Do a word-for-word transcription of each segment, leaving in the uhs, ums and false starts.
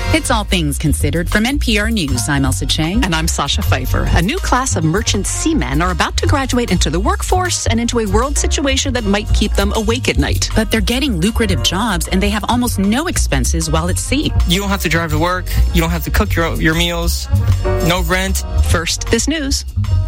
It's All Things Considered from N P R News. I'm Elsa Chang. And I'm Sasha Pfeiffer. A new class of merchant seamen are about to graduate into the workforce and into a world situation that might keep them awake at night. But they're getting lucrative jobs and they have almost no expenses while at sea. You don't have to drive to work. You don't have to cook your, your meals. No rent. First, this news.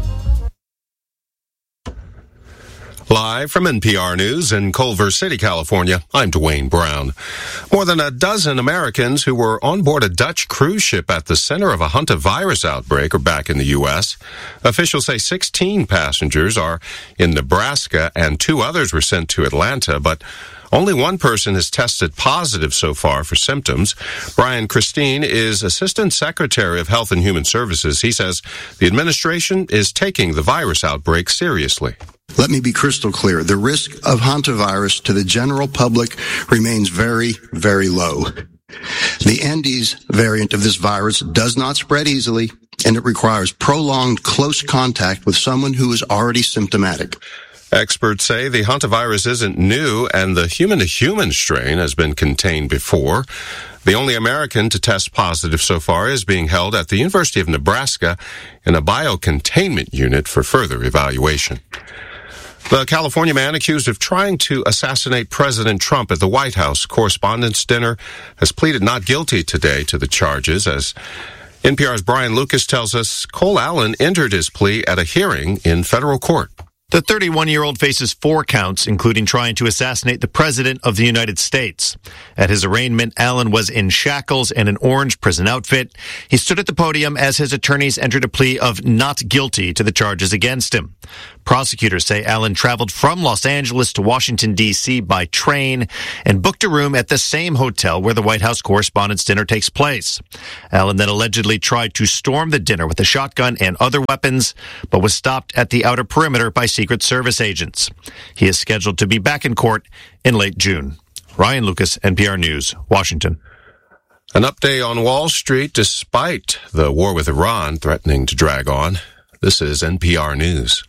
Live from N P R News in Culver City, California, I'm Dwayne Brown. More than a dozen Americans who were on board a Dutch cruise ship at the center of a hantavirus outbreak are back in the U S. Officials say sixteen passengers are in Nebraska and two others were sent to Atlanta, but only one person has tested positive so far for symptoms. Brian Christine is Assistant Secretary of Health and Human Services. He says the administration is taking the virus outbreak seriously. Let me be crystal clear. The risk of hantavirus to the general public remains very, very low. The Andes variant of this virus does not spread easily, and it requires prolonged close contact with someone who is already symptomatic. Experts say the hantavirus isn't new, and the human-to-human strain has been contained before. The only American to test positive so far is being held at the University of Nebraska in a biocontainment unit for further evaluation. The California man accused of trying to assassinate President Trump at the White House Correspondents' Dinner has pleaded not guilty today to the charges. As N P R's Brian Lucas tells us, Cole Allen entered his plea at a hearing in federal court. The thirty-one-year-old faces four counts, including trying to assassinate the President of the United States. At his arraignment, Allen was in shackles and an orange prison outfit. He stood at the podium as his attorneys entered a plea of not guilty to the charges against him. Prosecutors say Allen traveled from Los Angeles to Washington, D C by train and booked a room at the same hotel where the White House Correspondents' Dinner takes place. Allen then allegedly tried to storm the dinner with a shotgun and other weapons, but was stopped at the outer perimeter by Secret Service agents. He is scheduled to be back in court in late June. Ryan Lucas, N P R News, Washington. An update on Wall Street despite the war with Iran threatening to drag on. This is N P R News.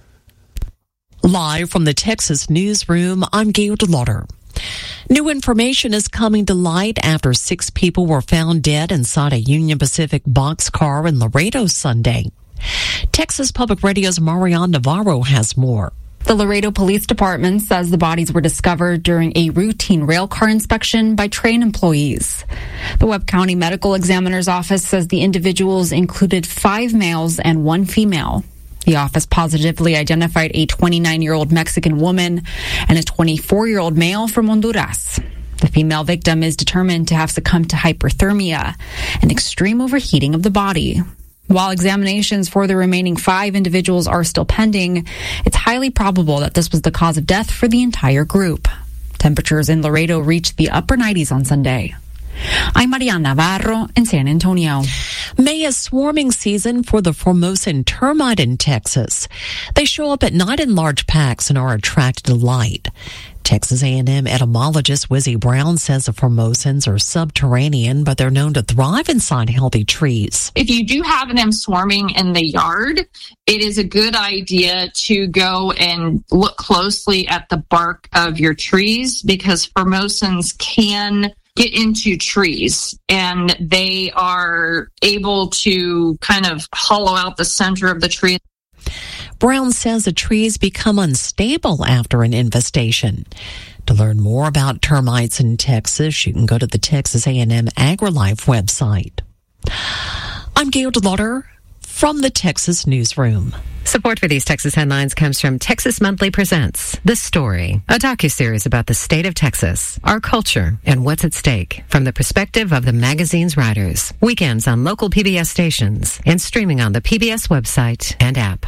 Live from the Texas newsroom, I'm Gail DeLauder. New information is coming to light after six people were found dead inside a Union Pacific boxcar in Laredo Sunday. Texas Public Radio's Marianne Navarro has more. The Laredo Police Department says the bodies were discovered during a routine railcar inspection by train employees. The Webb County Medical Examiner's Office says the individuals included five males and one female. The office positively identified a twenty-nine-year-old Mexican woman and a twenty-four-year-old male from Honduras. The female victim is determined to have succumbed to hyperthermia, an extreme overheating of the body. While examinations for the remaining five individuals are still pending, it's highly probable that this was the cause of death for the entire group. Temperatures in Laredo reached the upper nineties on Sunday. I'm Marianne Navarro in San Antonio. May is swarming season for the Formosan termite in Texas. They show up at night in large packs and are attracted to light. Texas A and M entomologist Wizzy Brown says the Formosans are subterranean, but they're known to thrive inside healthy trees. If you do have them swarming in the yard, it is a good idea to go and look closely at the bark of your trees because Formosans can get into trees and they are able to kind of hollow out the center of the tree. Brown says the trees become unstable after an infestation. To learn more about termites in Texas, you can go to the Texas A and M AgriLife website. I'm Gail DeLauder from the Texas Newsroom. Support for these Texas headlines comes from Texas Monthly Presents The Story, a docuseries about the state of Texas, our culture, and what's at stake from the perspective of the magazine's writers. Weekends on local P B S stations and streaming on the P B S website and app.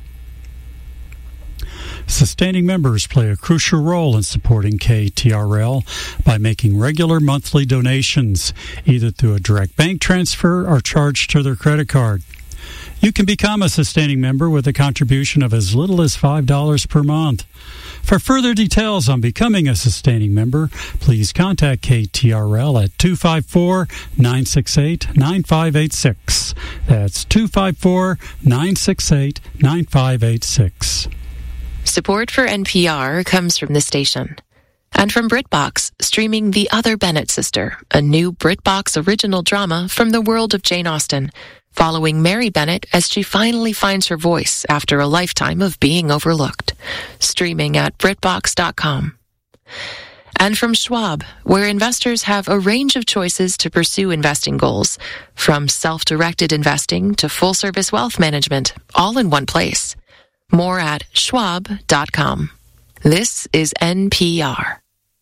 Sustaining members play a crucial role in supporting K T R L by making regular monthly donations, either through a direct bank transfer or charged to their credit card. You can become a sustaining member with a contribution of as little as five dollars per month. For further details on becoming a sustaining member, please contact K T R L at two five four, nine six eight, nine five eight six. That's two five four, nine six eight, nine five eight six. Support for N P R comes from the station. And from BritBox, streaming The Other Bennett Sister, a new BritBox original drama from the world of Jane Austen, following Mary Bennett as she finally finds her voice after a lifetime of being overlooked. Streaming at Britbox dot com. And from Schwab, where investors have a range of choices to pursue investing goals, from self-directed investing to full-service wealth management, all in one place. More at Schwab dot com. This is N P R.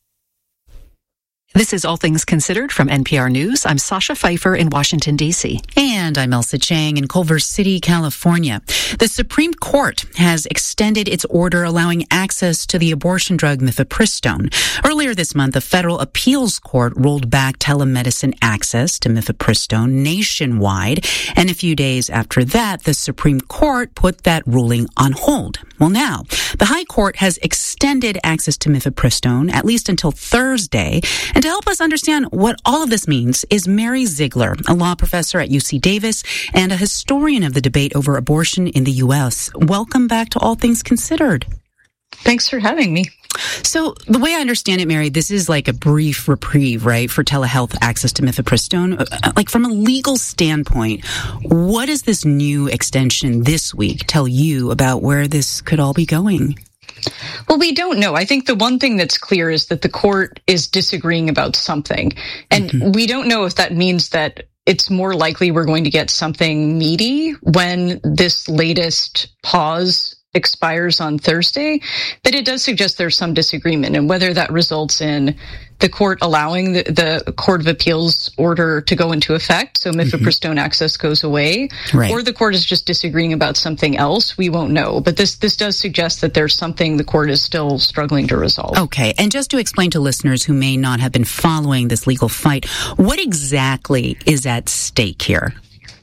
This is All Things Considered from N P R News. I'm Sasha Pfeiffer in Washington, D C And I'm Elsa Chang in Culver City, California. The Supreme Court has extended its order allowing access to the abortion drug mifepristone. Earlier this month, the Federal Appeals Court rolled back telemedicine access to mifepristone nationwide. And a few days after that, the Supreme Court put that ruling on hold. Well, now, the High Court has extended access to mifepristone at least until Thursday. And to help us understand what all of this means is Mary Ziegler, a law professor at U C Davis and a historian of the debate over abortion in the U S. Welcome back to All Things Considered. Thanks for having me. So the way I understand it, Mary, this is like a brief reprieve, right, for telehealth access to mifepristone. Like from a legal standpoint, what does this new extension this week tell you about where this could all be going? Well, we don't know. I think the one thing that's clear is that the court is disagreeing about something. And mm-hmm. we don't know if that means that it's more likely we're going to get something meaty when this latest pause expires on Thursday, but it does suggest there's some disagreement, and whether that results in the court allowing the, the Court of Appeals order to go into effect, so mifepristone mm-hmm. access goes away, right. or the court is just disagreeing about something else, we won't know. But this this does suggest that there's something the court is still struggling to resolve. Okay, and just to explain to listeners who may not have been following this legal fight, what exactly is at stake here?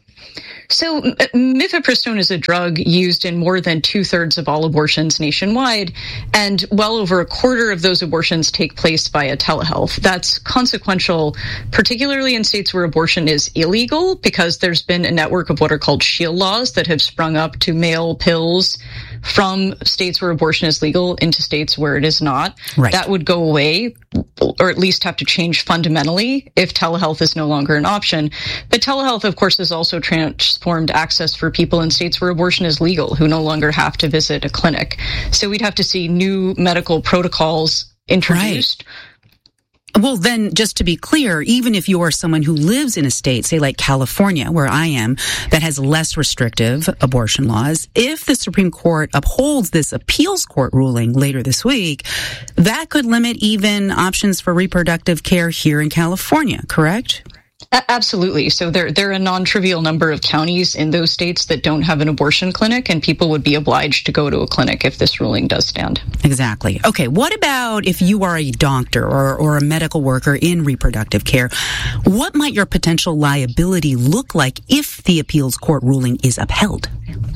So mifepristone is a drug used in more than two-thirds of all abortions nationwide, and well over a quarter of those abortions take place via telehealth. That's consequential, particularly in states where abortion is illegal, because there's been a network of what are called shield laws that have sprung up to mail pills from states where abortion is legal into states where it is not. Right. That would go away, or at least have to change fundamentally if telehealth is no longer an option. But telehealth, of course, is also transformed access for people in states where abortion is legal, who no longer have to visit a clinic. So we'd have to see new medical protocols introduced. Right. Well, then, just to be clear, even if you are someone who lives in a state, say like California, where I am, that has less restrictive abortion laws, if the Supreme Court upholds this appeals court ruling later this week, that could limit even options for reproductive care here in California, correct? Absolutely. So there, there are a non-trivial number of counties in those states that don't have an abortion clinic, and people would be obliged to go to a clinic if this ruling does stand. Exactly. Okay, what about if you are a doctor or, or a medical worker in reproductive care? What might your potential liability look like if the appeals court ruling is upheld?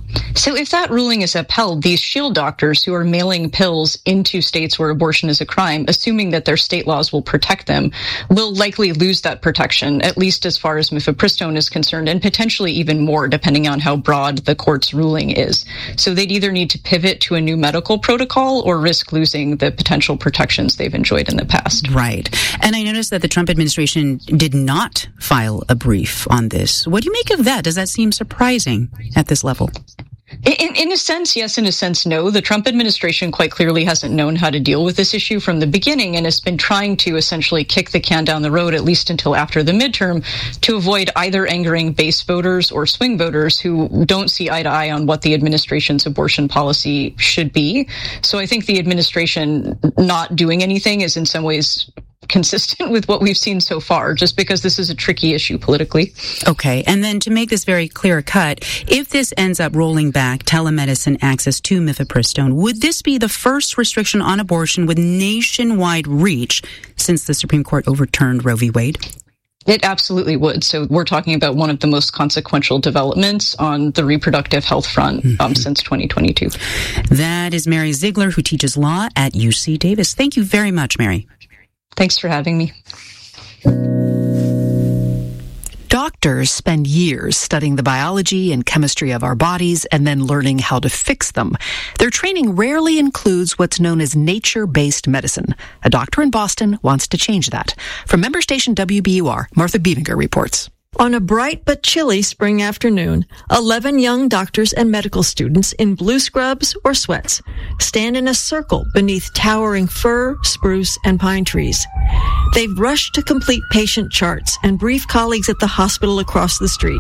So if that ruling is upheld, these shield doctors who are mailing pills into states where abortion is a crime, assuming that their state laws will protect them, will likely lose that protection, at least as far as mifepristone is concerned, and potentially even more, depending on how broad the court's ruling is. So they'd either need to pivot to a new medical protocol or risk losing the potential protections they've enjoyed in the past. Right. And I noticed that the Trump administration did not file a brief on this. What do you make of that? Does that seem surprising at this level? In, in a sense, yes. In a sense, no. The Trump administration quite clearly hasn't known how to deal with this issue from the beginning and has been trying to essentially kick the can down the road, at least until after the midterm, to avoid either angering base voters or swing voters who don't see eye to eye on what the administration's abortion policy should be. So I think the administration not doing anything is in some ways consistent with what we've seen so far, just because this is a tricky issue politically. Okay. And then to make this very clear cut, if this ends up rolling back telemedicine access to mifepristone, would this be the first restriction on abortion with nationwide reach since the Supreme Court overturned Roe v. Wade? It absolutely would. So we're talking about one of the most consequential developments on the reproductive health front mm-hmm. um, since twenty twenty-two. That is Mary Ziegler, who teaches law at U C Davis. Thank you very much, Mary. Thanks for having me. Doctor doctors spend years studying the biology and chemistry of our bodies and then learning how to fix them. Their training rarely includes what's known as nature-based medicine. A doctor in Boston wants to change that. From member station W B U R, Martha Biebinger reports. On a bright but chilly spring afternoon, eleven young doctors and medical students in blue scrubs or sweats stand in a circle beneath towering fir, spruce, and pine trees. They've rushed to complete patient charts and brief colleagues at the hospital across the street,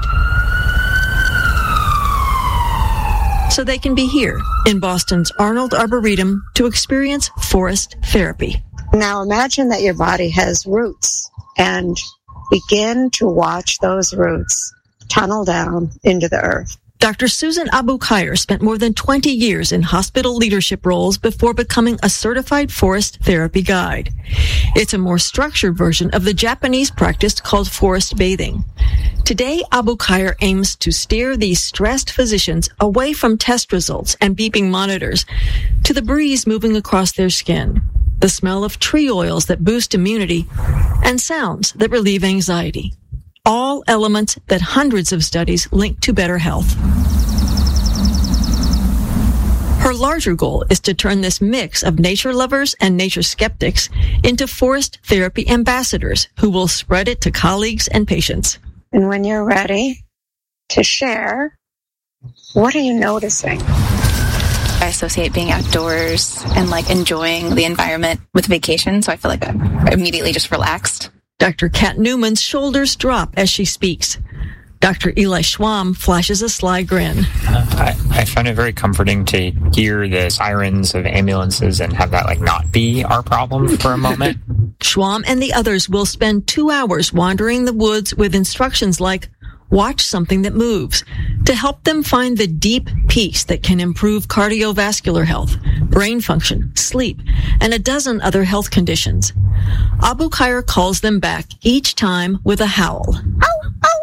so they can be here in Boston's Arnold Arboretum to experience forest therapy. Now imagine that your body has roots, and begin to watch those roots tunnel down into the earth. Doctor Susan Abu-Khair spent more than twenty years in hospital leadership roles before becoming a certified forest therapy guide. It's a more structured version of the Japanese practice called forest bathing. Today, Abu-Khair aims to steer these stressed physicians away from test results and beeping monitors to the breeze moving across their skin, the smell of tree oils that boost immunity, and sounds that relieve anxiety. All elements that hundreds of studies link to better health. Her larger goal is to turn this mix of nature lovers and nature skeptics into forest therapy ambassadors who will spread it to colleagues and patients. And when you're ready to share, what are you noticing? I associate being outdoors and like enjoying the environment with vacation, so I feel like I'm immediately just relaxed. Doctor Kat Newman's shoulders drop as she speaks. Doctor Eli Schwamm flashes a sly grin. Uh, I, I find it very comforting to hear the sirens of ambulances and have that like not be our problem for a moment. Schwamm and the others will spend two hours wandering the woods with instructions like, watch something that moves, to help them find the deep peace that can improve cardiovascular health, brain function, sleep, and a dozen other health conditions. Abu-Khair calls them back each time with a howl. Ow, ow,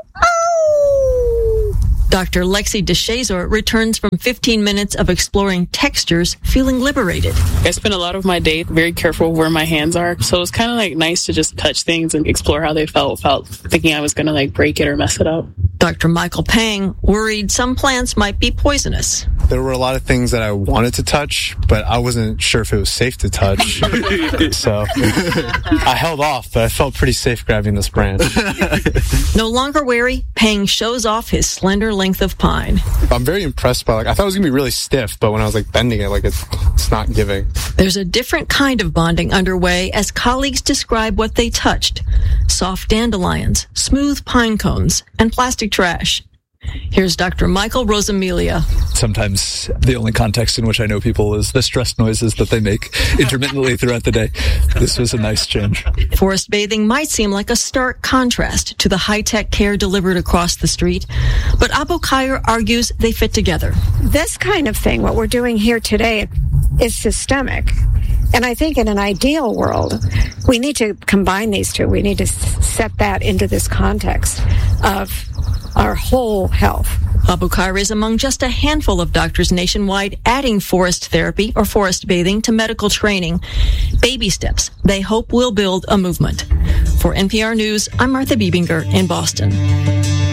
ow! Doctor Lexi DeShazor returns from fifteen minutes of exploring textures, feeling liberated. I spend a lot of my day very careful where my hands are, so it's kind of like nice to just touch things and explore how they felt without thinking I was going to like break it or mess it up. Doctor Michael Pang worried some plants might be poisonous. There were a lot of things that I wanted to touch, but I wasn't sure if it was safe to touch. So I held off, but I felt pretty safe grabbing this branch. No longer wary, Pang shows off his slender length of pine. I'm very impressed by, like, I thought it was going to be really stiff, but when I was like bending it, like it's, it's not giving. There's a different kind of bonding underway as colleagues describe what they touched. Soft dandelions, smooth pine cones, and plastic trash. Here's Doctor Michael Rosamilia. Sometimes the only context in which I know people is the stress noises that they make intermittently throughout the day. This was a nice change. Forest bathing might seem like a stark contrast to the high-tech care delivered across the street, but Abu-Khair argues they fit together. This kind of thing, what we're doing here today, is systemic. And I think in an ideal world, we need to combine these two. We need to set that into this context of our whole health. Abu-Khair is among just a handful of doctors nationwide adding forest therapy or forest bathing to medical training. Baby steps they hope will build a movement. For N P R News, I'm Martha Biebinger in Boston.